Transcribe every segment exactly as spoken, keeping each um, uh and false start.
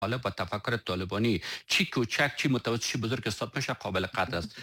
طالب و تفکر طالبانی چی کوچک چی متوسط چی بزرگ استاد میشه قابل قدر است.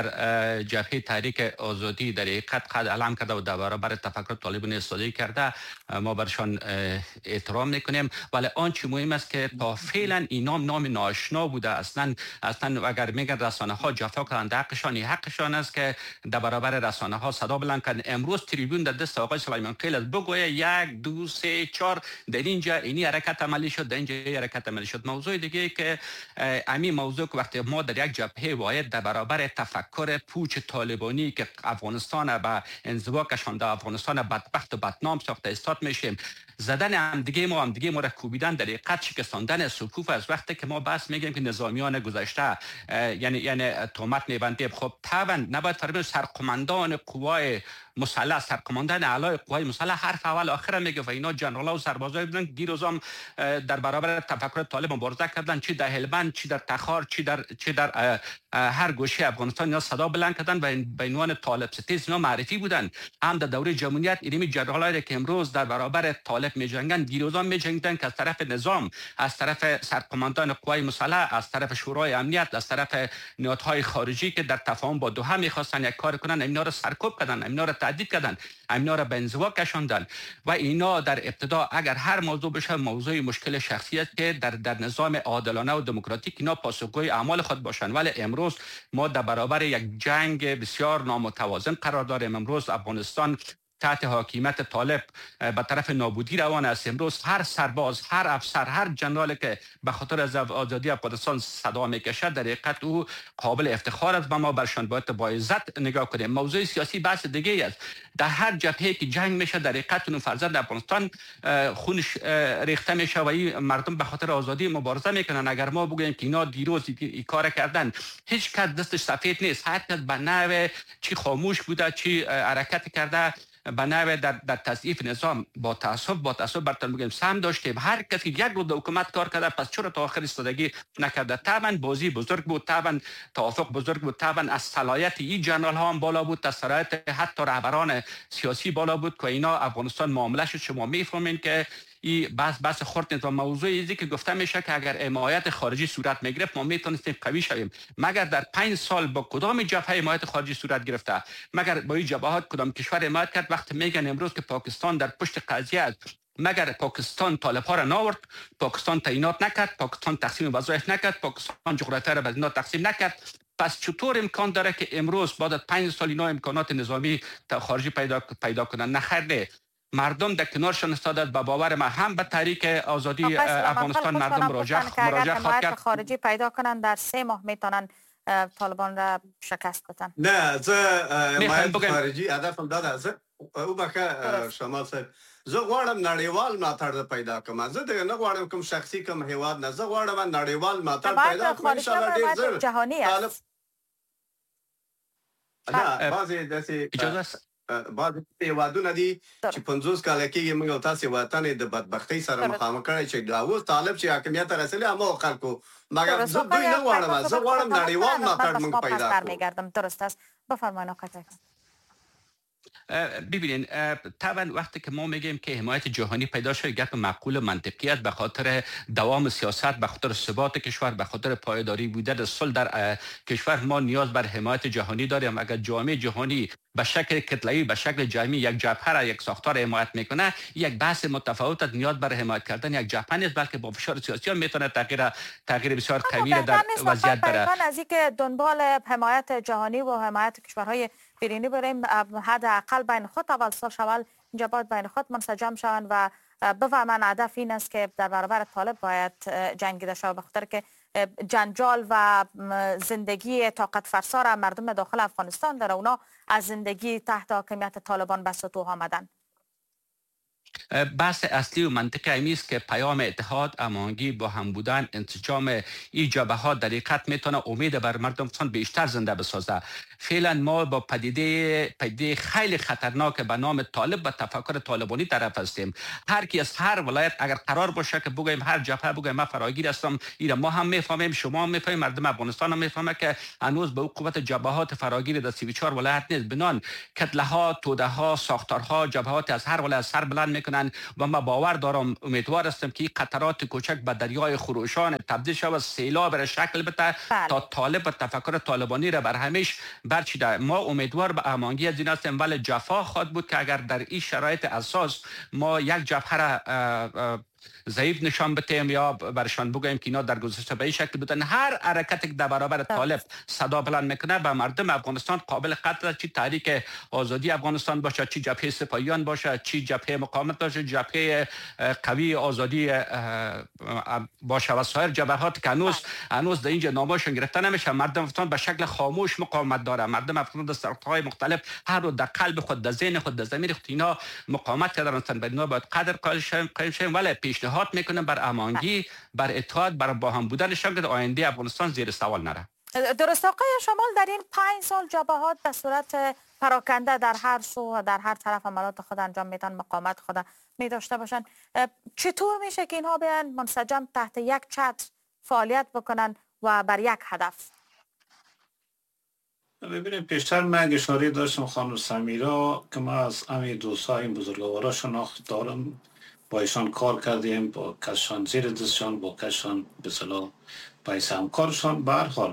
اگر جبهه تحریک آزادی در حقیقت قد علم کرده و در برابر تفکر طالبانی استفاده کرده، ما برشان احترام میکنیم، ولی آنچه مهم است که تا فعلا این نام نام ناشنا بوده. اصلا اصلا اگر میگن رسانه ها جفا کردند، حقشان حقشان است که در برابر رسانه ها صدا بلند کردن. امروز تریبون در دست آقای سلیمان خیل است، بگویه یک دو سه چهار در اینجا اینی حرکت عملی شد، در اینجا حرکت عملی شد. موضوع دیگه که امی موضوع که وقتی ما در یک جبهه واحد در برابر تفکر پوچ طالبانی که افغانستان به انزوا کشانده، افغانستان بدبخت و بدنام ساخته استاد میشیم، زدن هم دیگه ما هم دیگه ما را کوبیدن، در حقیقت شکستاندن صفوف از وقتی که ما بس میگیم که نظامیان گذشته یعنی یعنی تهمت میبندیم. خب طبعا نباید فرمود سرقماندان قوای مسلح، سرقماندان اعلای قوای مسلح حرف اول آخر میگه و اینا جنرال ها و سربازای بودن دیروز هم در برابر تفکر طالب مبارزه کردن، چی در هلمند، چی در تخار، چی در چی در هر گوشه افغانستان اینا صدا بلند کردن و به عنوان طالب ستیز اینا معرفی بودن. هم در دوره جمهوریت اینمی جنرالایی که امروز در برابر طالب میجنگن دیروز هم میجنگیدن که از طرف نظام، از طرف سرقماندان قوای مسلح، از طرف شورای امنیت، از طرف نهادهای خارجی که در تفاهم با دوحه میخواستن یک کار کنن، اینا رو سرکوب کردن، اینا رو تهدید کردن، اینا رو به انزوا کشاندن. و اینا در ابتدا اگر هر موضوع بشه موضوع مشکل شخصی است که در در نظام عادلانه و دموکراتیک اینا پاسخگوی اعمال خود باشند. ولی امروز ما در برابر یک جنگ بسیار نامتوازن قرار داریم. امروز افغانستان تحت حاکمیت طالب به طرف نابودی روان است. امروز هر سرباز، هر افسر، هر جنرال که به خاطر از آزادی افغانستان صدا میکشد در حقیقت او قابل افتخار است و ما برشان باید با عزت نگاه کنیم. موضوع سیاسی بحث دیگه است. در هر جبهه که جنگ میشه در حقیقت اون فرزند افغانستان خونش ریخته میشه و این مردم به خاطر آزادی مبارزه میکنن. اگر ما بگوییم که اینا دیروز این کار کردن، هیچ کس دستش سفید نیست، هر کس به نوع چی خاموش بوده، چی حرکت کرده، به نوع در در تضعیف نظام با تعصب با تعصب برتر میگیم سهم داشتیم. هر کسی یک روز حکومت کار کرده، پس چرا تا آخر ایستادگی نکرده؟ طبعا بازی بزرگ بود، طبعا توافق بزرگ بود، طبعا از صلاحیت این جنرال ها هم بالا بود، از صلاحیت حتی رهبران سیاسی بالا بود که اینا افغانستان معامله شد. شما میفهمین که این بس بس خورد نیست. و موضوع ایزی که گفته میشه که اگر حمایت خارجی صورت میگرفت ما میتونستیم قوی شویم. مگر در پنج سال با کدام جبهه حمایت خارجی صورت گرفته؟ مگر با این جبهات کدام کشور حمایت کرد؟ وقتی میگن امروز که پاکستان در پشت قضیه است، مگر پاکستان طالب ها را ناورد؟ پاکستان تعیینات نکرد؟ پاکستان تقسیم وظایف نکرد؟ پاکستان جغرافیا را به اینا تقسیم نکرد؟ پس چطور امکان داره که امروز بعد از پنج سال اینا امکانات نظامی خارجی پیدا پیدا کنن؟ نخیر. مردم در کنارشان استادند. به باور من هم به تحریک آزادی افغانستان مردم مراجعه مراجعه خواهد کرد. خارجی پیدا کنن در سه ماه میتونن طالبان را شکست بدن. نه زه حمایت خارجی هدفم داده زه او بخه شما صاحب زه غواړم نړیوال ملاتړ پیدا کړم. زه دغه نه غواړم کوم شخصي کوم هیواد نه، زه غواړم نړیوال ملاتړ پیدا کړم. ان شاء الله ډیر زر جهانی است. نه بعضی داسې اجازه است بعض هیوادونه دي چې پنځوس کاله کېږي موږ تاسې وطن د بدبختۍ سره مخامخ کړی چې دا اوس طالب چې حاکمیت رسېدلی هماغو خلکو، مګر زه دوی نه غواړم، زه غواړم نړیوال ملاتړ موږ پیدا کړو. برمیگردم. درست است. بفرمایید آقای قطعی. ببینین طبعا وقتی که ما میگیم که حمایت جهانی پیدا شد، گپ معقول و منطقی است. به خاطر دوام سیاست، به خاطر ثبات کشور، به خاطر پایداری بودن صلح در کشور ما نیاز بر حمایت جهانی داریم. اگر جامعه جهانی به شکل کتله‌ای، به شکل جمعی یک جبهه را، یک ساختار حمایت میکنه، یک بحث متفاوت است. نیاز بر حمایت کردن یک جبهه نیست، بلکه با فشار سیاسی هم میتونه تغییر تغییر بسیار قوی در وضعیت بره. از اینکه دنبال حمایت جهانی و حمایت کشورهای بیرونی بریم، حداقل بین خود اول سال شوال اینجا باید بین خود منسجم شوند و بفهمن هدف این است که در برابر طالب باید جنگیده شود، به خاطر که جنجال و زندگی طاقت فرسا را مردم داخل افغانستان داره. اونا از زندگی تحت حاکمیت طالبان به سطوح آمدن. بحث اصلی و منطقی امی است که پیام اتحاد، هماهنگی، با هم بودن، انسجام این جبهات در حقیقت میتونه امید بر مردم بیشتر زنده بسازه. فعلا ما با پدیده پدیده خیلی خطرناک به نام طالب و تفکر طالبانی طرف هستیم. هر کی از هر ولایت اگر قرار باشه که بگویم هر جبهه بگویم من فراگیر هستم، اینا ما هم میفهمیم، شما هم میفهمیم، مردم افغانستان هم میفهمه که هنوز به قوت جبهات فراگیر در سی و چهار ولایت نیست. بنان کتله ها، توده ها، ساختارها، جبهات از هر ولایت سر بلند میکنن و ما باور دارم امیدوار هستم که این قطرات کوچک به دریای خروشان تبدیل شود، سیلاب را شکل بده تا طالب و تفکر طالبانی را بر همیش برچیده. ما امیدوار به هماهنگی از این هستیم، ولی جفا خواهد بود که اگر در این شرایط اساس ما یک جبهه را ضعیف نشان بدیم یا برشان بگوییم که اینا در گذشته به این شکل بودن. هر حرکت که در برابر طالب صدا بلند میکنه به مردم افغانستان قابل قدر، چی تحریک آزادی افغانستان باشه، چی جبهه سپاهیان باشه، چی جبهه مقاومت باشه، جبهه قوی آزادی باشه و سایر جبهات که هنوز هنوز در اینجا نامشون گرفته نمیشه. مردم افغانستان به شکل خاموش مقاومت داره. مردم افغانستان در ساختهای مختلف هر رو در قلب خود، در ذهن خود، در ضمیر خود اینا مقاومت کردن. اینا باید قدر قائل شیم، ولی پیشنهاد میکنم بر هماهنگی، بر اتحاد، بر با هم بودنشان که آینده افغانستان زیر سوال نره. درست آقای شمال، در این پنج سال جبهات به صورت پراکنده در هر سو و در هر طرف عملات خود انجام میدن، مقاومت خود می داشته باشن. چطور میشه که اینها بیان منسجم تحت یک چتر فعالیت بکنن و بر یک هدف؟ ببینید، پیشتر من اشاره داشتم خانم سمیرا که ما از همین دوستای این بزرگوارا شناخت دارم، با ایشان کار کردیم، با کسشان زیر دستشان، با کسشان به اصطلاح باعث همکارشان. به هر حال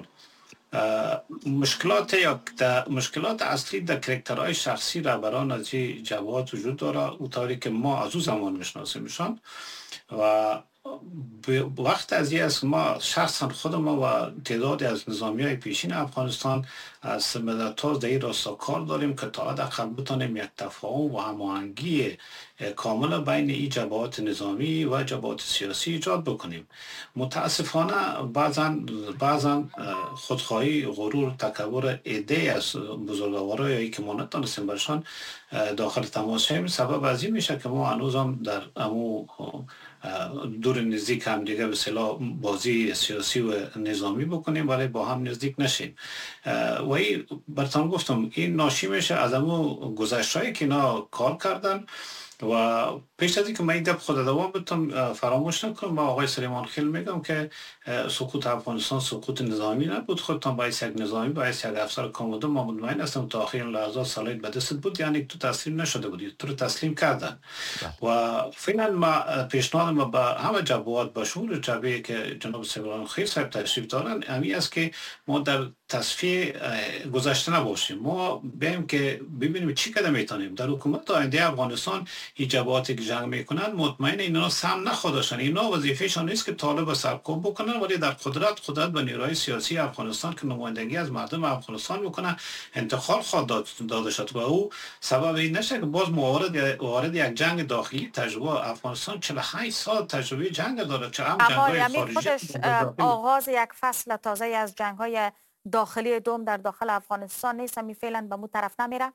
مشکلات یا مشکلات اصلی در کرکترهای شخصی رهبران از این جبهات وجود داره، او طوری که ما از او زمان میشناسیمشان و وقت از این است ما شخصا خود ما و تعدادی از نظامی های پیشین افغانستان از مدت‌ها در این راستا کار داریم که تا حداقل بتانیم یک تفاهم و هماهنگی کامل بین این جبهات نظامی و جبهات سیاسی ایجاد بکنیم. متاسفانه بعضا بعضا خودخواهی، غرور، تکبر عده از بزرگوارایی که ما نتونستیم برشان داخل تماس شویم سبب از این میشه که ما هنوز هم در امو دور نزدیک هم دیگه به اصطلاح بازی سیاسی و نظامی بکنیم ولی با هم نزدیک نشیم. و این براتون گفتم این ناشی میشه از امو گذشته‌ای که اینا کار کردن و پیش از اینکه من این دب خود دوام بتم فراموش نکنم، با آقای سلیمان خیل میگم که سقوط افغانستان سقوط نظامی نبود. خودتان باعث یک نظامی، باعث یک افسر کاماندو، ما مطمئن هستم تا آخرین لحظات صلاحیت به دستت بود، یعنی تو تسلیم نشده بودی، تو رو تسلیم کردن. و فعلا ما پیشنهاد ما به همه جبهات به شمول جبهه‌ای که جناب سلیمان خیل صاحب تشریف دارن همین است که ما در تصفیه گذشته نباشیم. ما بیم که ببینیم چی کده میتونیم در حکومت آینده افغانستان این جبهاتی که جنگ میکنن مطمئن اینا سم نخودشن. اینا وظیفهشان نیست که طالب سرکوب بکنن ولی در قدرت قدرت به نیروهای سیاسی افغانستان که نمایندگی از مردم افغانستان بکنن انتقال خواهد داده شد و او سبب این نشه که باز موارد وارد یک جنگ داخلی تجربه افغانستان چهل و هشت سال تجربه جنگ داره. چه هم جنگ‌های خارجی آغاز یک فصل تازه از جنگ‌های داخلی دوم در داخل افغانستان نیست، همی فعلا به مو طرف نمیره؟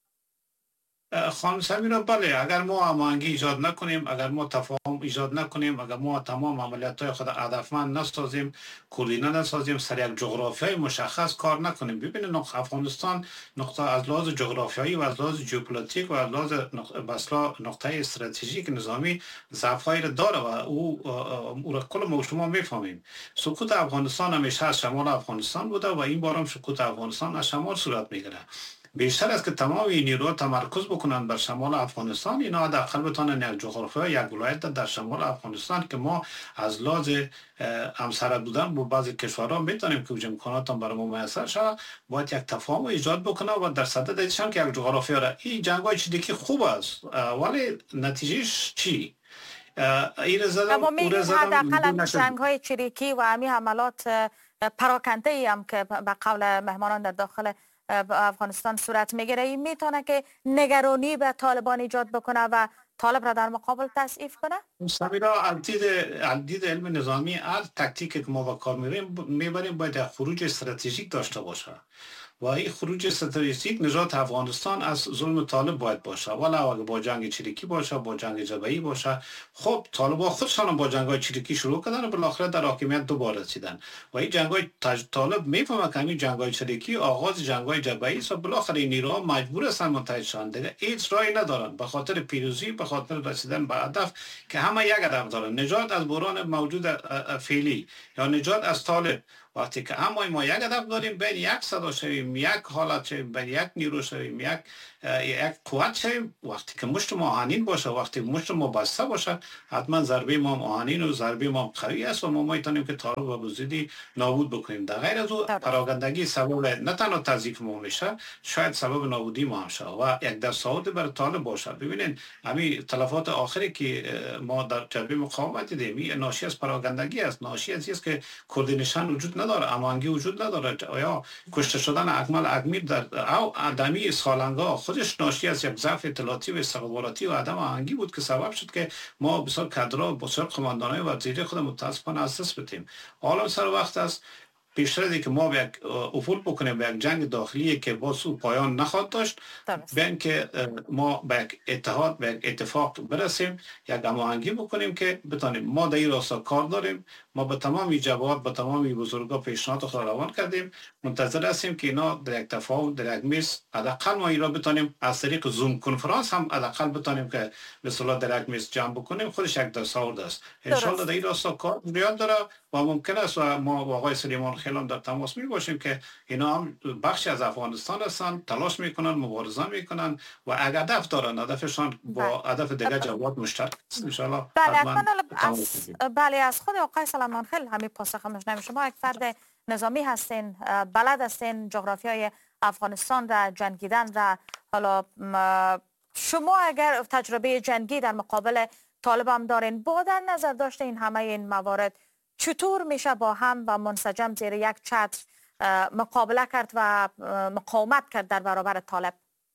خانم سمیرا بله، اگر ما هماهنگی ایجاد نکنیم، اگر ما تفاهم ایجاد نکنیم، اگر ما تمام عملیات‌های خود هدفمند نسازیم، کورینه نسازیم، سر یک جغرافیای مشخص کار نکنیم. ببینید افغانستان نقطه از لحاظ جغرافیایی و از لحاظ ژئوپلیتیک و از لحاظ نقطه, نقطه استراتژیک نظامی ضعف‌هایی را داره و او او را کل ما شما میفهمیم. سقوط افغانستان همیشه از شمال افغانستان بوده و این بار هم سقوط افغانستان از شمال صورت میگیره. بیشتر از که تمام این نیروها تمرکز بکنن بر شمال افغانستان، اینا حداقل بتونن یک جغرافیا، یک ولایت در شمال افغانستان که ما از لحاظ همسر بودن با بعضی کشورها میتونیم که وجه امکانات هم برای ما میسر شود، باید یک تفاهم ایجاد بکنه و در صدد ایشان که یک جغرافیا را این جنگ‌های چیزی خوب است ولی نتیجهش چی؟ این زدم اما میگیم حداقل جنگ‌های چریکی و همین حملات پراکنده ای هم که به قول مهمانان در داخل افغانستان صورت میگیره، این میتونه که نگرانی به طالبان ایجاد بکنه و طالب را در مقابل تضعیف کنه؟ سمیرا از دید علم نظامی از تکتیکی که ما با کار میبریم باید خروج استراتژیک داشته باشه و این خروج استراتژیک نجات افغانستان از ظلم طالب باید باشه. ولی اگه با جنگ چریکی باشه، با جنگ جبهه‌ای باشه، خب طالبان خودشان با جنگ‌های چریکی شروع کردن و بالاخره در حاکمیت دوباره رسیدن و این جنگ‌های طالب میفهمه که همین جنگ‌های چریکی آغاز جنگ‌های جبهه‌ای است و بالاخره این نیروها مجبور هستن متحد شوند. دیگه هیچ راهی ندارن به خاطر پیروزی، به خاطر رسیدن به هدف که همه یک هدف دارن، نجات از بحران موجود فعلی یا نجات از طالب. وقتی که همه ما یک هدف داریم، بین یک صدا شویم، یک حالت شویم، بین یک نیرو شویم، یک یک قوت شویم. وقتی که مشت ما آهنین باشه، وقتی مشت ما بسته باشه، حتما ضربه ما آهنین و ضربه ما قوی است و ما میتونیم که طالب و بزدی نابود بکنیم. در غیر از او پراگندگی سبب نه تنها تضعیف ما میشه، شاید سبب نابودی ما هم شد و یک دستاورد برای طالب باشه. ببینید همین تلفات آخری که ما در جبهه مقاومت دیدیم، این ناشی از پراگندگی است، ناشی از است که کردی نشان وجود نداره، امانگی وجود نداره، یا کشته شدن اکمل اکمیر در او آدمی سالنگا خودش ناشی از یک ضعف اطلاعاتی و استخباراتی و عدم آهنگی بود که سبب شد که ما بسیار کادرها و بسیار قماندانای وزیری خود متاسفانه از دست بدیم. حالا سر وقت است پیشتر از که ما به یک افول بکنیم به یک جنگ داخلی که با سو پایان نخواهد داشت، بین که ما به یک اتحاد به یک اتفاق برسیم، یک هماهنگی بکنیم که بتانیم. ما در این راستا کار داریم، ما به تمام جواب به تمام بزرگا پیشنهاد خود روان کردیم، منتظر هستیم که اینا در یک تفاهم در یک میز حداقل ما اینا بتانیم از طریق زوم کنفرانس هم حداقل بتانیم که به اصطلاح در یک میز جمع بکنیم. خودش یک دستاورد است. ان شاء الله در این راستا کار زیاد داره و ممکن است و ما با آقای سلیمان خیلان در تماس می باشیم که اینا هم بخشی از افغانستان هستن، تلاش میکنن، مبارزه میکنن و اگر هدف دارن، هدفشان با هدف دیگه جواب مشترک است. ان شاء الله از بله از خود آقای سلیمان خیل همین پاسخ میشنویم. شما یک فرد نظامی هستین، بلد هستین جغرافیای افغانستان را جنگیدن را. حالا شما اگر تجربه جنگی در مقابل طالب هم دارین، با در نظر داشته این همه این موارد چطور میشه با هم و منسجم زیر یک چتر مقابله کرد و مقاومت کرد در برابر طالب؟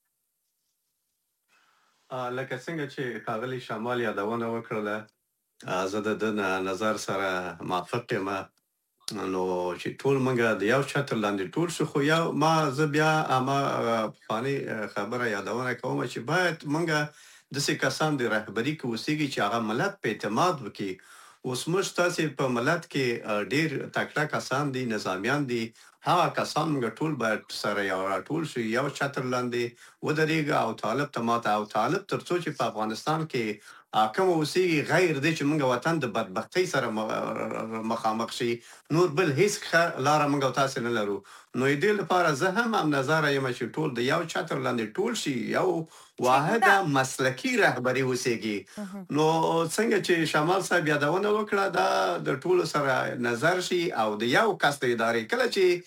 لکه څنګه چې ښاغلي شمال یادونه وکړله، زه د ده نظر سره موافق یم. نو چې ټول موږ د یو چتر لاندې ټول شو، خو یو ما زه بیا همه پخوانۍ خبره یادونه کوم چې باید موږ داسې کسان د رهبري کې اوسېږي چې هغه ملت په اعتماد وکړي. اوس موږ تاسې په ملت کې ډېر تکړه کسان دي، نظامیان دي، هغه کسان موږ ټول باید سره یو راټول شو، یو چتر لاندې ودرېږو او طالب ته ماته او طالب تر څو چې په افغانستان کې حاکم اوسېږي غیر دی چې موږ وطن د بدبختۍ سره مخامخ شي، نور بل هیڅ ښه لاره موږ او تاسې نه لرو. نو د دې لپاره زه هم هم نظره یم چې ټول د یو چتر لاندې ټول شي، یو واحده مسلکي رهبري اوسېږي. نو څنګه چې شمال صاحب یادونه وکړه، دا د ټولو سره نظر شي او د یو کس د ادارې کله چې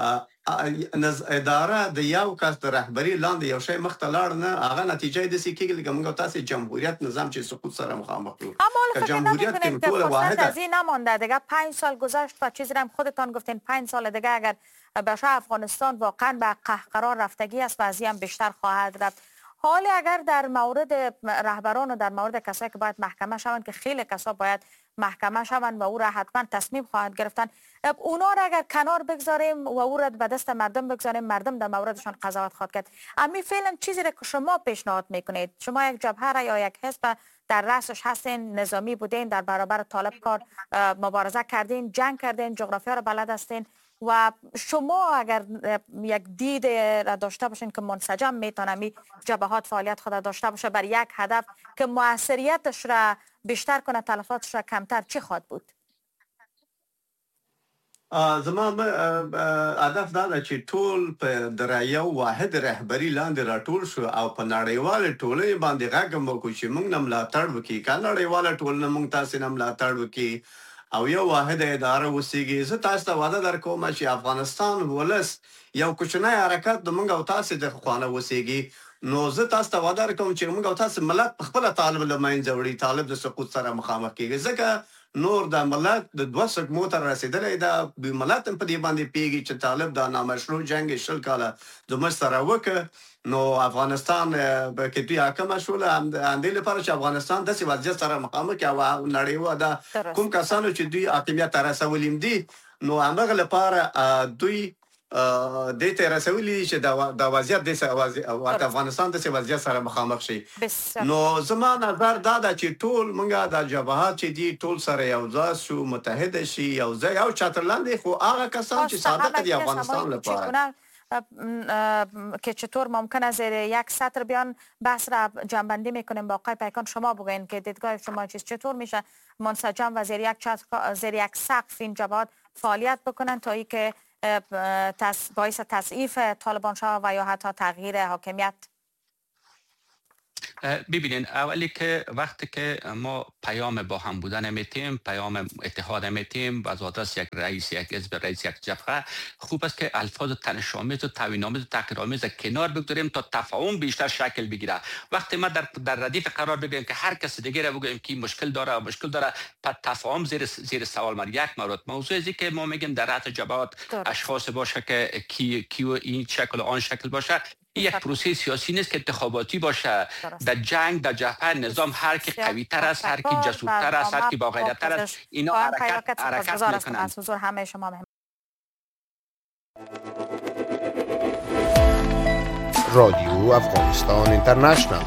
اداره د یو کس د رهبري لاندې یو شی مخ ته لاړ نه، هغه نتیجه یې داسې کېږي لکه موږ او تاسې جمهوریت نظام چې سقوط سره مخامخ یو. که جمهوریت که ټوله واحده از این نمانده دیگه. پنج سال گذشت و چیزی هم خودتان گفتین پنج سال دیگه اگر بشه افغانستان واقعا به قهقرار رفتگی است و از این هم بیشتر خواهد رفت. حالی اگر در مورد رهبران و در مورد کسایی که باید محکمه شوند، که خیلی کسا باید محکمه شوند و او را حتما تصمیم خواهد گرفتن، اونا را اگر کنار بگذاریم و او را به دست مردم بگذاریم، مردم در موردشان قضاوت خواهد کرد. امی فعلا چیزی را که شما پیشنهاد میکنید، شما یک جبهه را یا یک حزب در رأسش هستین، نظامی بودین، در برابر طالب کار مبارزه کردین، جنگ کردین، جغرافیا را بلد هستین و شما اگر یک دید را داشته باشین که منسجم میتونه می جبهات فعالیت خود داشته باشه بر یک هدف که موثریتش را بیشتر کنه، تلفاتش را کمتر، چی خواهد بود؟ زما هدف دا ده چې ټول په د یو واحد رهبري لاندې راټول شو او په نړیواله ټولنې باندې غږ وکړو چې موږ نه ملاتړ وکړي، که نړیواله ټولنه موږ تاسې نه ملاتړ وکړي او یو واحد اداره اوسېږي. زه تاسو ته وعده درکوم چې افغانستان ولس یو کوچنی حرکت د موږ او تاسې د خوانه اوسېږي. نو زه تاسو ته وعده درکوم چې موږ او تاسې ملت په خپله طالب له منځه وړي، طالب د سقوط سره مخامخ کېږي، ځکه نور د ملت د دوه سقمو ته رسېدلی ده. ملت هم په دې باندې پوهېږي چې طالب دا نامشروع جنګ شل کاله زموږ سره وکړ. نو افغانستان کې دوی حاکمه شوله، همدې لپاره چې افغانستان داسې وضعیت سره مخامخ کړي او نړیوال د کوم کسانو چې دوی حاکمیت ته رسولي دي، نو همدغه لپاره دوی دې ته رسولي چې د وضعیت د افغانستان داسې وضعیت سره مخامخ شي. نو زما نظر دا ده چې ټول موږ د جبهات چې دي ټول سره یو ځای شو، متحد شي، یو ځای یو چتر لاندې، خو هغه کسان چې صادق دي افغانستان لپاره که چطور ممکنه زیر یک سطر بیان بحث را جنبندی میکنیم. با آقای پیکان شما بگوین که دیدگاه شما چیست، چطور میشه منسجم و زیر یک چتر، زیر یک سقف این جبهات فعالیت بکنن تا اینکه باعث تضعیف طالبان شود و یا حتی تغییر حاکمیت؟ ببینین اولی که وقتی که ما پیام با هم بودن میتیم، پیام اتحاد میتیم و از آدرس یک رئیس یک حزب، رئیس یک جبهه، خوب است که الفاظ تنش‌آمیز و توهین‌آمیز و تحقیرآمیز کنار بگذاریم تا تفاهم بیشتر شکل بگیره. وقتی ما در در ردیف قرار بگیریم که هر کس دیگه را بگیم که مشکل داره و مشکل داره، پس تفاهم زیر زیر سوال میاد. یک مورد موضوع ازی که ما میگیم در رأس جبهات اشخاص باشه که کی کی این شکل و آن شکل باشه، یک پروسه سیاسی نیست که انتخاباتی باشه. در جنگ در جبهه نظام هر کی قوی تر است، هر کی جسورتر است، هر کی با غیرت تر است، اینا حرکت حرکت میکنن. از حضور همه شما مهم. رادیو افغانستان اینترنشنال.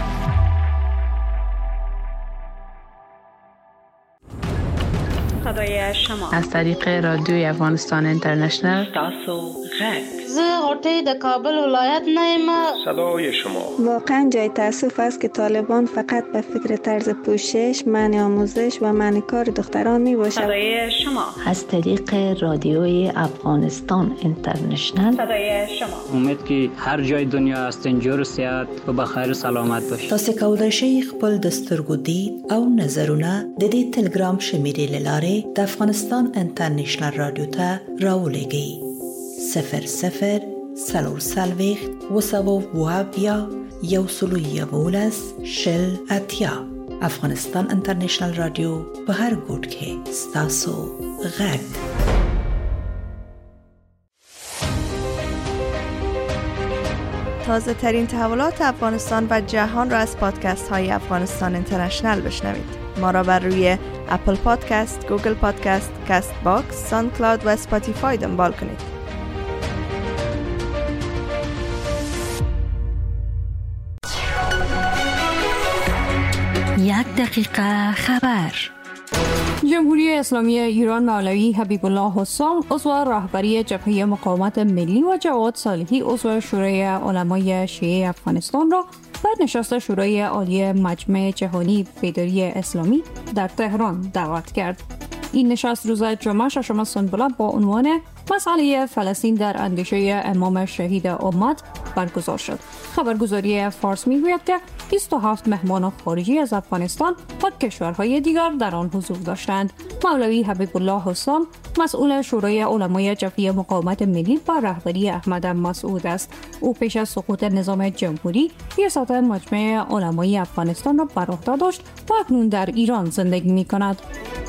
صدای شما از طریق رادیوی افغانستان اینترنشنال. تاسو غږ زه غوټۍ د کابل ولایت نه یم. صدای شما واقعا جای تاسف است که طالبان فقط به فکر طرز پوشش، منع آموزش و منع کار دختران می باشد. صدای شما از طریق رادیوی افغانستان اینترنشنال. صدای شما امید که هر جای دنیا هستین جور صحت و بخیر سلامت باشید. تاسو کولای شئ خپل د سترګو دید او نظرونه د دې ټلګرام شمیرې لاره د افغانستان انټرنیشنل رادیو ته راولېږئ. صفر صفر سلور سلویخت و سوو وابیا یو سلو یوولس شل اتیا. افغانستان انټرنیشنل رادیو په هر ګوټ کې ستاسو غږ. تازه ترین تحولات افغانستان و جهان را از پادکست های افغانستان اینترنشنال بشنوید. ما را بر روی اپل پادکست، گوگل پادکست، کست باکس، ساوند کلاود و اسپاتیفای دنبال کنید. یک دقیقه خبر. جمهوری اسلامی ایران مولوی حبیب الله حسام عضو رهبری جبهه مقاومت ملی و جواد صالحی عضو شورای علمای شیعه افغانستان را در نشست شورای عالی مجمع جهانی بیداری اسلامی در تهران دعوت کرد. این نشست روز جمعه ششم سنبله با عنوان مسئله فلسطین در اندیشه امام شهید امت برگزار شد. خبرگزاری فارس میگوید که بیست و هفت مهمان خارجی از افغانستان و کشورهای دیگر در آن حضور داشتند. مولوی حبیب الله حسام مسئول شورای علمای جبهه مقاومت ملی و رهبری احمد مسعود است. او پیش از سقوط نظام جمهوری ریاست مجمع علمای افغانستان را بر عهده داشت و اکنون در ایران زندگی می‌کند.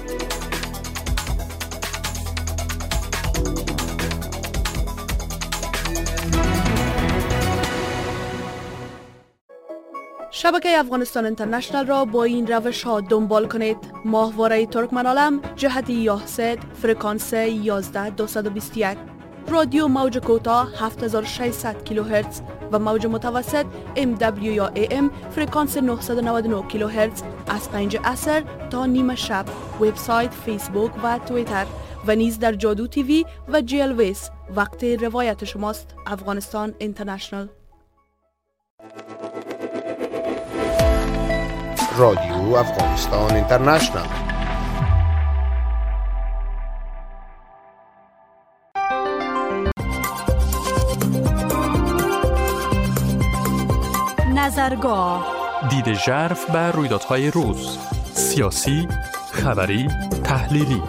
شبکه افغانستان اینترنشنال را با این روش ها دنبال کنید. ماهواره ترکمنالم جهت یاهسد فرکانس یازده دویست و بیست و یک، رادیو موج کوتاه هفت هزار و ششصد کیلوهرتز و موج متوسط ام دبلیو یا ای ام فرکانس نهصد و نود و نه کیلوهرتز از پنج عصر تا نیم شب. وبسایت، فیسبوک و توییتر و نیز در جادو تیوی و جی ال ویس. وقت روایت شماست. افغانستان اینترنشنال. رادیو افغانستان اینترنشنال. نظرگاه، دید ژرف بر رویدادهای روز، سیاسی، خبری، تحلیلی.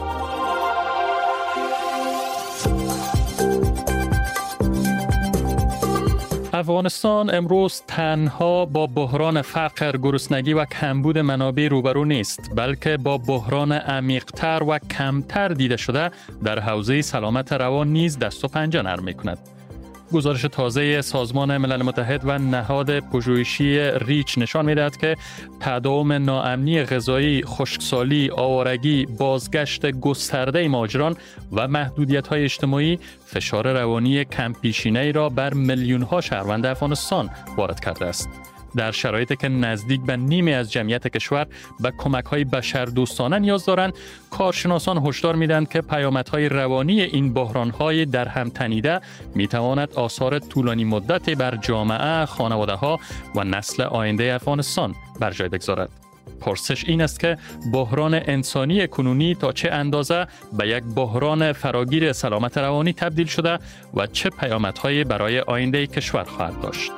افغانستان امروز تنها با بحران فقر، گرسنگی و کمبود منابع روبرو نیست، بلکه با بحران عمیق‌تر و کمتر دیده شده در حوزه سلامت روان نیز دست و پنجه نرم می‌کند. گزارش تازه سازمان ملل متحد و نهاد پژوهشی ریچ نشان می‌دهد که تداوم ناامنی غذایی، خشکسالی، آوارگی، بازگشت گسترده مهاجران و محدودیت‌های اجتماعی فشار روانی کم‌پیشینه‌ای را بر میلیون‌ها شهروند افغانستان وارد کرده است. در شرایطی که نزدیک به نیمی از جمعیت کشور به کمک‌های بشردوستانه نیاز دارند، کارشناسان هشدار می‌دهند که پیامدهای روانی این بحران‌های در هم تنیده می‌تواند آثار طولانی مدتی بر جامعه، خانواده‌ها و نسل آینده افغانستان بر جای بگذارد. پرسش این است که بحران انسانی کنونی تا چه اندازه به یک بحران فراگیر سلامت روانی تبدیل شده و چه پیامدهایی برای آینده کشور خواهد داشت.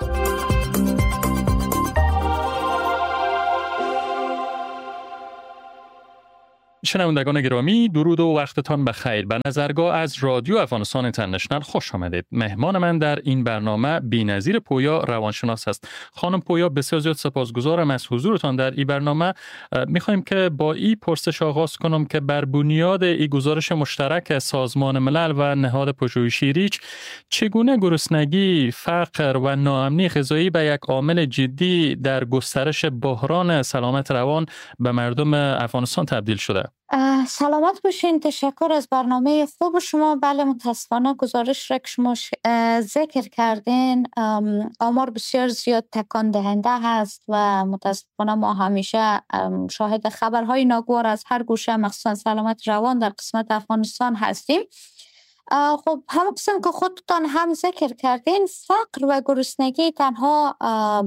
شنوندگان گرامی، درود و وقتتان بخیر. به نظرگاه از رادیو افغانستان اینترنشنل خوش آمدید. مهمان من در این برنامه بی‌نظیر پویا روانشناس است. خانم پویا، بسیار زیاد سپاسگزارم از حضورتان در این برنامه. میخوایم که با این پرسش آغاز کنم که بر بنیاد این گزارش مشترک سازمان ملل و نهاد پژوهشی ریچ، چگونه گرسنگی، فقر و ناامنی غذایی به یک عامل جدی در گسترش بحران سلامت روان به مردم افغانستان تبدیل شده؟ سلامت باشین. تشکر از برنامه خوب شما. بله، متاسفانه گزارش را که شما ذکر کردین آمار بسیار زیاد تکان دهنده هست و متاسفانه ما همیشه شاهد خبرهای ناگوار از هر گوشه مخصوصا سلامت روان در قسمت افغانستان هستیم. خب همه قسم که خودتان هم ذکر کردین، فقر و گرسنگی تنها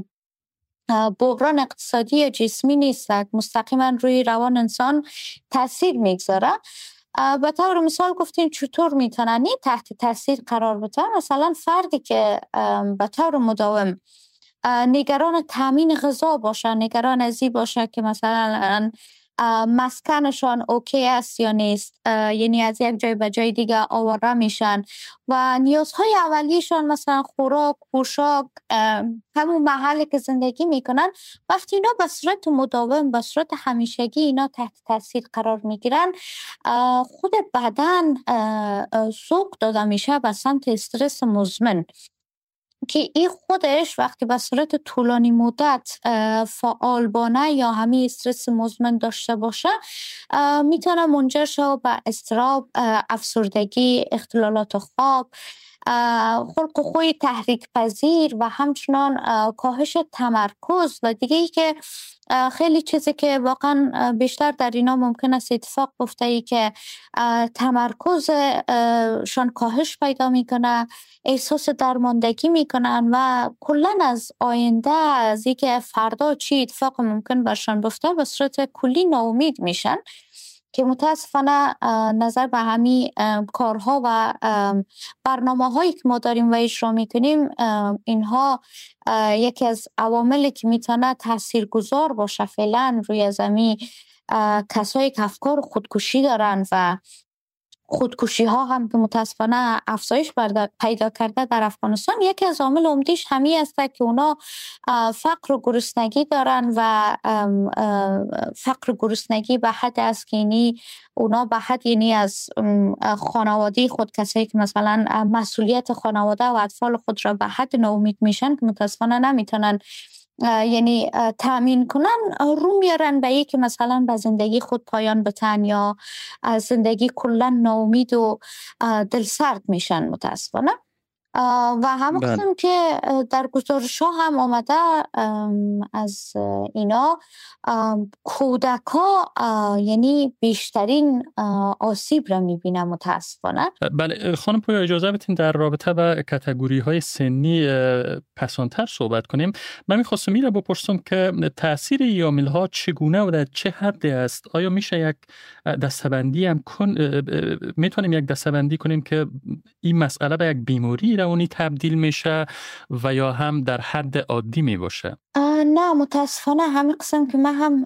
بحران اقتصادی یا جسمی نیست، مستقیما روی روان انسان تاثیر میگذاره. به طور مثال گفتین چطور میتونن تحت تاثیر قرار بده؟ مثلا فردی که به طور مداوم نگران تامین غذا باشه، نگران از این باشه که مثلا مسکنشان اوکی است یا نیست، یعنی از یک جای به جای دیگه آواره میشن و نیازهای اولیشان مثلا خوراک، پوشاک، همون محلی که زندگی میکنن، وقتی اینا به صورت مداوم، به صورت همیشگی اینا تحت تاثیر قرار میگیرن، خود بدن سوق داده میشه به سمت استرس مزمن که این خودش وقتی به صورت طولانی مدت فعال بانه یا همین استرس مزمن داشته باشه میتونه منجر شود به اضطراب، افسردگی، اختلالات خواب، خلق و خوی تحریک پذیر و همچنان کاهش تمرکز و دیگه ای که خیلی چیزی که واقعا بیشتر در اینا ممکن است اتفاق بیفته، ای که تمرکزشان کاهش پیدا میکنه، احساس درماندگی میکنن و کلا از آینده، از اینکه فردا چی اتفاق ممکن برشان بیفته به صورت کلی ناامید میشن که متاسفانه نظر به همین کارها و برنامه هایی که ما داریم و اجرا میکنیم، اینها یکی از عواملی که میتونه تاثیرگذار باشه فعلا روی زمین کسایی که افکار خودکشی دارن و خودکشی ها هم که متاسفانه افزایش پیدا کرده در افغانستان، یکی از عامل عمدیش همین است که اونا فقر و گرسنگی دارن و فقر و گرسنگی به حد است که یعنی اونا به حد یعنی از خانواده خود، کسایی که مثلا مسئولیت خانواده و اطفال خود را به حد ناامید میشن که متاسفانه نمیتونن یعنی تأمین کنن، رو میارن به یکی مثلا به زندگی خود پایان بتن یا از زندگی کلا ناامید و دلسرد میشن متاسفانه. و هم قسم که در گزارش ها هم آمده از اینا کودک ها یعنی بیشترین آسیب را میبینن متاسفانه. بله خانم پویا، اجازه بدین در رابطه با کاتگوری های سنی پسانتر صحبت کنیم. من میخواستم این را بپرسم که تاثیر این عامل ها چگونه و در چه حدی است؟ آیا میشه یک دسته‌بندی هم کن میتونیم یک دسته‌بندی کنیم که این مسئله به یک بیماری روانی تبدیل میشه و یا هم در حد عادی می باشه؟ نه متاسفانه همین قسم که من هم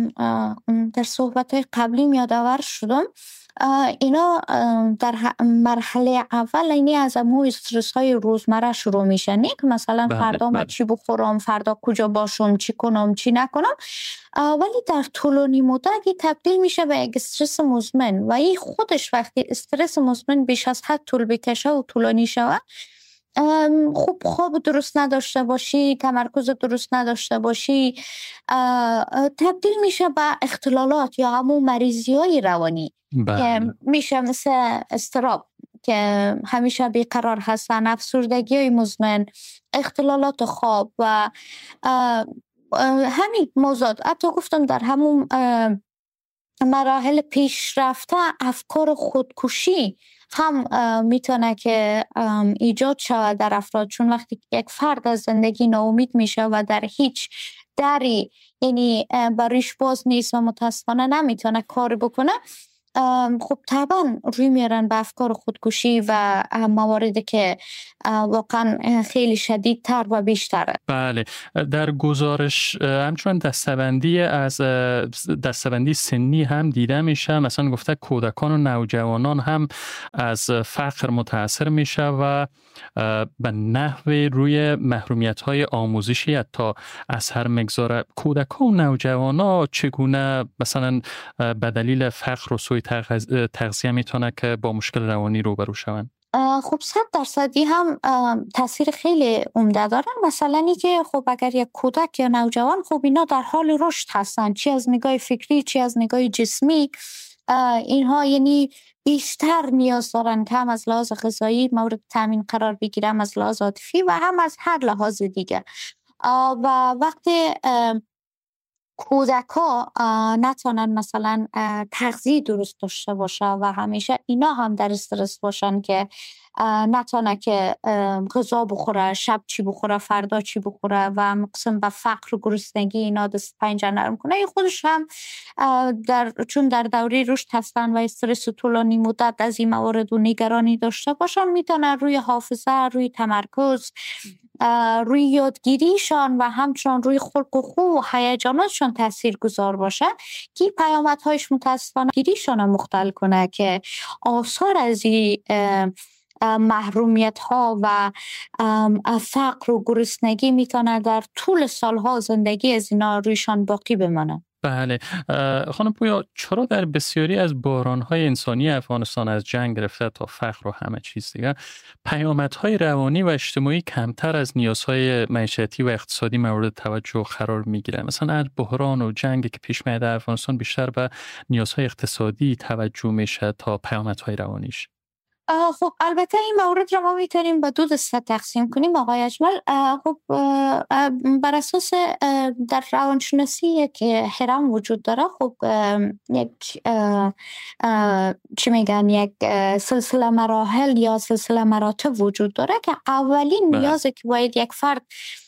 در صحبت‌های قبلی یادآور شدم، اینا در مرحله اول اینی از امو استرس های روزمره شروع میشن، که مثلا بله، فردا من چی بخورم، فردا کجا باشم، چی کنم، چی نکنم، ولی در طولانی مدت تبدیل میشه به یک استرس مزمن و این خودش وقتی استرس مزمن بیش از حد طول بکشه و طولانی شود، خوب خواب درست نداشته باشی، تمرکز درست نداشته باشی، تبدیل میشه به اختلالات یا همون مریضی های روانی بله. که میشه مثل اضطراب که همیشه بیقرار هستن، افسردگی های مزمن، اختلالات خواب و همین موضوعات. حتی گفتم در همون مراحل پیشرفته افکار خودکشی هم میتونه که ایجاد شود در افراد، چون وقتی یک فرد از زندگی ناامید میشه و در هیچ دری یعنی بریش باز نیست و متاسفانه نمیتونه کار بکنه، خب طبعا روی میارن به افکار خودکشی و مواردی که واقعا خیلی شدیدتر و بیشتره. بله، در گزارش همچنان دستبندی از دستبندی سنی هم دیده میشه، مثلا گفته کودکان و نوجوانان هم از فقر متاثر میشه و به نحو روی محرومیت های آموزشی حتی اثر میگذاره. کودکان و نوجوانان چگونه مثلا به دلیل فقر و سوء تغذیه میتونه که با مشکل روانی روبرو شوند؟ خب صد درصدی هم تاثیر خیلی عمده دارن. مثلا اینی که خب اگر یک کودک یا نوجوان، خب اینا در حال رشد هستن، چی از نگاه فکری چی از نگاه جسمی، اینها یعنی بیشتر نیاز دارن که هم از لحاظ غذایی مورد تامین قرار بگیرن، هم از لحاظ عاطفی و هم از هر لحاظ دیگه. و وقتی کودک‌ها نتونن مثلا تغذیه درست داشته باشه و همیشه اینا هم در استرس باشن که نتونه که غذا بخوره، شب چی بخوره، فردا چی بخوره و مقسم به فقر و گرسنگی اینا دست پنجه نرم کنه، این خودش هم در چون در دوره رشد هستن و استرس طولانی مدت از این موارد و نگرانی داشته باشن، میتونه روی حافظه، روی تمرکز، روی یادگیریشان و همچنان روی خلق و خو و هیجاناتشان تأثیر گذار باشه که پیامدهایش متاسفانه گیریشان مختل کنه که آثار از این محرومیت ها و فقر و گرسنگی میتونه در طول سالها زندگی از اینا رویشان باقی بمانه. بله خانم پویا، چرا در بسیاری از بحران‌های انسانی افغانستان از جنگ گرفته تا فقر و همه چیز دیگه پیامدهای روانی و اجتماعی کمتر از نیازهای معیشتی و اقتصادی مورد توجه قرار میگیره؟ مثلا از بحران و جنگی که پیش میاد در افغانستان بیشتر به نیازهای اقتصادی توجه میشه تا پیامدهای روانیش. خب البته این مورد را ما میتونیم به دو دسته تقسیم کنیم آقای اجمل. خب بر اساس در روانشناسی که هرم وجود داره، خب یک چی میگن یک سلسله مراحل یا سلسله مراتب وجود داره که اولین نیازی که باید یک فرد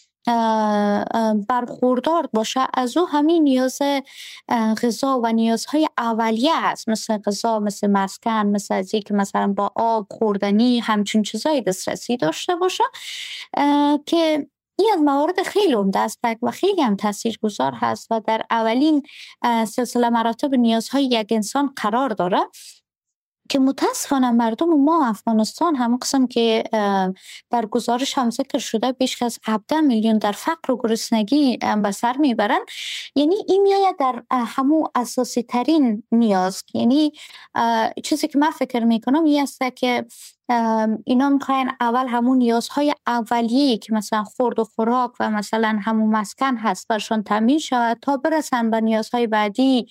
برخوردار باشه از او همین نیاز غذا و نیازهای اولیه هست، مثل غذا، مثل مسکن، مثل از که مثلا با آب خوردنی همچون چیزایی دسترسی داشته باشه که این از موارد خیلی عمده است و خیلی هم تاثیرگذار هست و در اولین سلسله مراتب نیازهای یک انسان قرار داره که متاسفانه مردم ما افغانستان هم قسم که در گزارش هم ذکر شده بیش از هفده میلیون در فقر و گرسنگی به سر میبرن. یعنی این میآید در همون اساسی ترین نیاز، یعنی چیزی که من فکر میکنم این است که اینا میخواین اول همون نیازهای اولیه که مثلا خورد و خوراک و مثلا همون مسکن هست برشان تامین شود تا برسن به نیازهای بعدی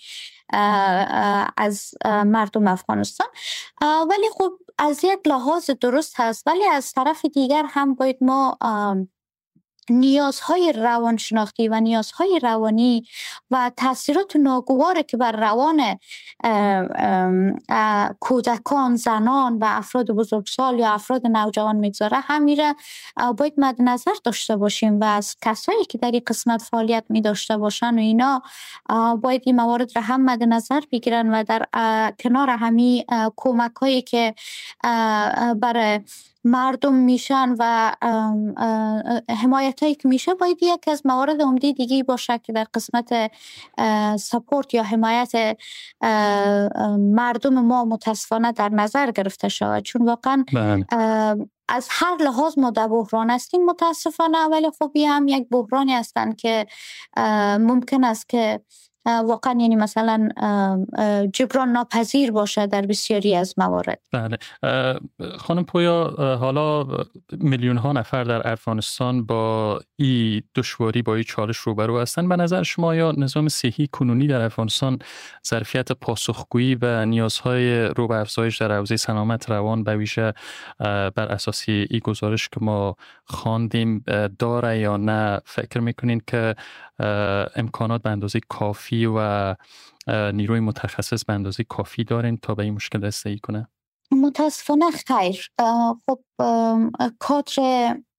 از مردم افغانستان. ولی خب از یک لحاظ درست هست، ولی از طرف دیگر هم باید ما نیازهای روانشناختی و نیازهای روانی و تاثیرات ناگواری که بر روان کودکان، زنان و افراد بزرگسال یا افراد نوجوان میگذاره همیره باید مد نظر داشته باشیم و از کسایی که در این قسمت فعالیت می داشته باشن و اینا باید این موارد را هم مد نظر بگیرن و در کنار همی کمک هایی که برای مردم میشن و حمایت هایی که میشه باید یک از موارد عمده دیگه باشه که در قسمت سپورت یا حمایت مردم ما متاسفانه در نظر گرفته شود، چون واقعا از هر لحاظ ما در بحران هستیم متاسفانه، ولی خب هم یک بحرانی هستن که ممکن است که واقعا یعنی مثلا جبران ناپذیر باشه در بسیاری از موارد. بله خانم پویا، حالا میلیون ها نفر در افغانستان با این دشواری، با این چالش روبرو هستند. به نظر شما یا نظام صحی کنونی در افغانستان ظرفیت پاسخگویی و نیازهای رو به افزایش در حوزه سلامت روان به ویژه بر اساس این گزارش که ما خواندیم داره یا نه؟ فکر میکنین که امکانات به اندازه کافی و نیروی متخصص به اندازه کافی دارین تا به این مشکل رسیدگی کنه؟ متاسفانه خیر. خب کادر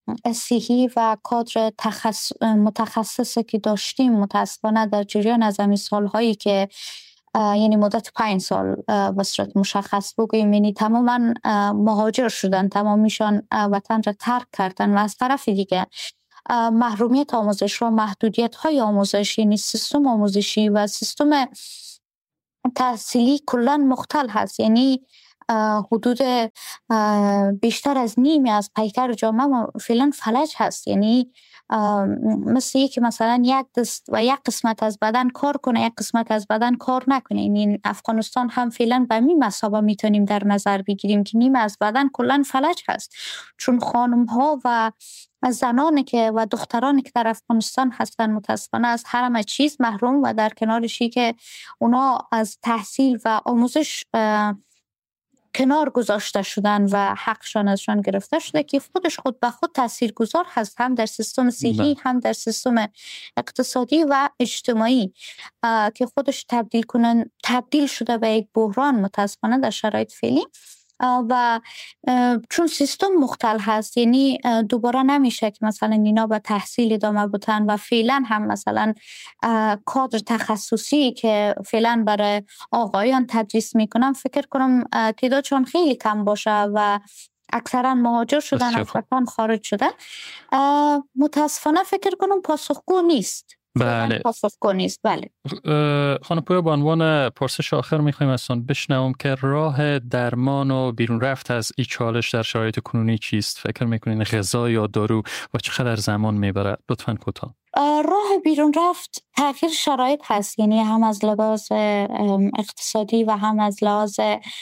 صحی و کادر تخص... متخصصی که داشتیم متاسفانه در جریان از همین سالهایی که یعنی مدت پنج سال به صورت مشخص بگوییم، یعنی تماما مهاجر شدن، تمامیشان وطن را ترک کردن و از طرف دیگه محرومیت آموزش و محدودیت های آموزش، یعنی سیستم آموزشی و سیستم تحصیلی کلا مختل هست. یعنی حدود بیشتر از نیمی از پیکر جامعه فعلا فلج هست. یعنی مثل یک مثلا یک دست و یک قسمت از بدن کار کنه، یک قسمت از بدن کار نکنه. یعنی افغانستان هم فعلا به این مسابقه میتونیم در نظر بگیریم که نیمه از بدن کلا فلج هست، چون خانم ها و زنانی که و دخترانی که در افغانستان هستن متاسفانه از هر همه چیز محروم و در کنارشی که اونا از تحصیل و آموزش کنار گذاشته شدن و حقشان ازشان گرفته شده که خودش خود به خود تاثیرگذار هست، هم در سیستم صحی هم در سیستم اقتصادی و اجتماعی که خودش تبدیل کنن تبدیل شده به یک بحران متاسفانه در شرایط فعلی. و چون سیستم مختل هست، یعنی دوباره نمیشه که مثلا اینا به تحصیل ادامه بدن و فعلا هم مثلا کادر تخصصی که فعلا برای آقایان تدریس میکنن فکر کنم تعدادشون خیلی کم باشه و اکثرا مهاجر شدن، از وطن خارج شدن. متاسفانه فکر کنم پاسخگو نیست. بله پاسخگو نیست. بله خانم پویا، به عنوان پرسش آخر میخوایم ازتون بشنوم که راه درمان و بیرون رفت از این چالش در شرایط کنونی چیست؟ فکر میکنین غذا یا دارو و چقدر زمان میبره؟ لطفاً کوتاه. راه بیرون رفت تغییر شرایط هست، یعنی هم از لحاظ اقتصادی و هم از لحاظ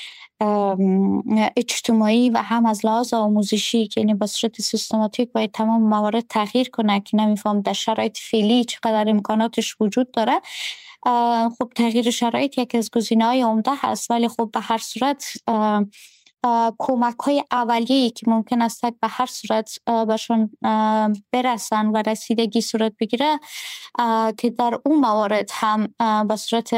اجتماعی و هم از لحاظ آموزشی که یعنی به صورت سیستماتیک باید تمام موارد تغییر کنه که نمیفهم در شرایط فعلی چقدر امکاناتش وجود داره. خب تغییر شرایط یکی از گزینه‌های عمده هست، ولی خب به هر صورت کمک های اولیه‌ای که ممکن است به هر صورت بهشون برسن و رسیدگی صورت بگیره که در اون موارد هم به صورت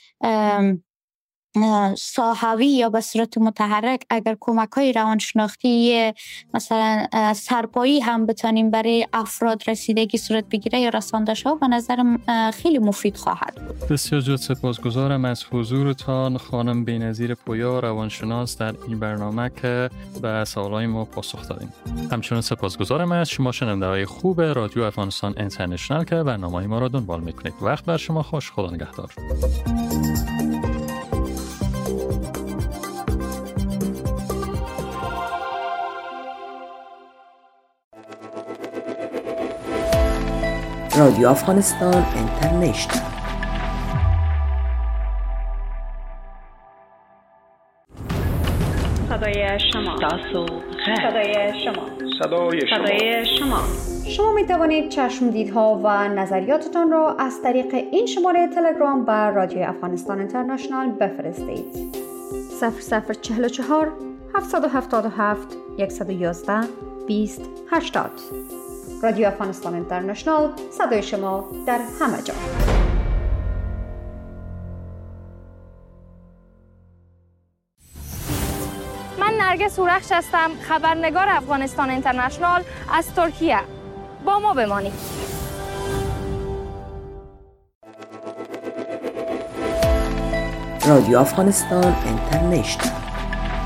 صاحبی یا به صورت متحرک اگر کمک های روانشناختی مثلا سرپایی هم بتانیم برای افراد رسیدگی صورت بگیره یا رسانده شو، به نظرم خیلی مفید خواهد بود. بسیار زیاد سپاسگزارم از حضورتان خانم بی‌نظیر پویا، روانشناس، در این برنامه که به سوالای ما پاسخ دادیم. همچنین سپاسگزارم از شما شنونده‌های خوب رادیو افغانستان اینترنشنال که برنامه ما را دنبال میکنید. وقت بر شما خوش. خدا نگهدار. رادیو افغانستان اینترنشنال. صدای شما. صدای شما. صدای شما. صدای شما. شما می توانید چشمدیدها و نظریاتتان را از طریق این شماره تلگرام بر رادیو افغانستان اینترنشنال بفرستید. صفر صفر چهل و چهار هفتصد و هفتاد و هفت صد و یازده بیست هشتاد. رادیو افغانستان اینترنشنال، صدای شما در همه جا. من نرگس هورخش هستم، خبرنگار افغانستان اینترنشنال از ترکیه. با ما بمانید. رادیو افغانستان اینترنشنال.